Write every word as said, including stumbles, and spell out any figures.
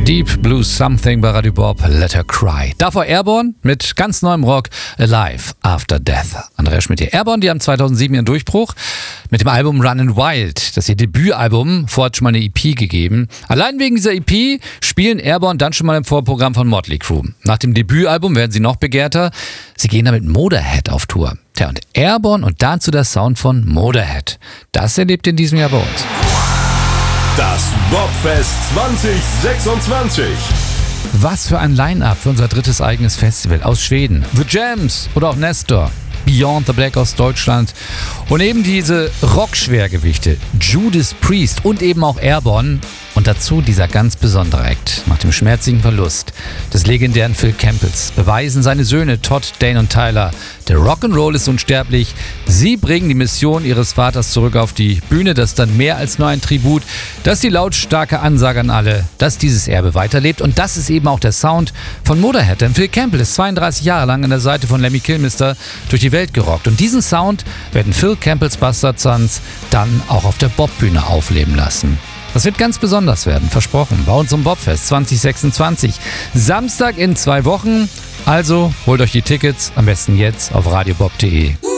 Deep Blue Something bei Radio Bob, Let Her Cry. Davor Airborne mit ganz neuem Rock, Alive After Death. Andreas Schmidt hier. Airborne, die haben zweitausendsieben ihren Durchbruch mit dem Album Runnin' Wild. Das ist ihr Debütalbum. Vorher hat schon mal eine E P gegeben. Allein wegen dieser E P spielen Airborne dann schon mal im Vorprogramm von Motley Crue. Nach dem Debütalbum werden sie noch begehrter. Sie gehen damit Motorhead auf Tour. Tja, und Airborne und dazu der Sound von Motorhead. Das erlebt ihr in diesem Jahr bei uns. Das Bobfest zwanzig sechsundzwanzig. Was für ein Line-Up für unser drittes eigenes Festival aus Schweden. The Jams oder auch Nestor. Beyond the Black aus Deutschland. Und eben diese Rock-Schwergewichte. Judas Priest und eben auch Airborne. Und dazu dieser ganz besondere Act. Nach dem schmerzigen Verlust des legendären Phil Campbells beweisen seine Söhne Todd, Dane und Tyler, der Rock'n'Roll ist unsterblich. Sie bringen die Mission ihres Vaters zurück auf die Bühne. Das ist dann mehr als nur ein Tribut. Das ist die lautstarke Ansage an alle, dass dieses Erbe weiterlebt. Und das ist eben auch der Sound von Motorhead. Denn Phil Campbell ist zweiunddreißig Jahre lang an der Seite von Lemmy Kilmister durch die Welt gerockt. Und diesen Sound werden Phil Campbells Bastard Sons dann auch auf der Bobbühne aufleben lassen. Das wird ganz besonders werden, versprochen, bei uns im Bobfest zwanzig sechsundzwanzig. Samstag in zwei Wochen. Also holt euch die Tickets, am besten jetzt auf radiobob punkt de.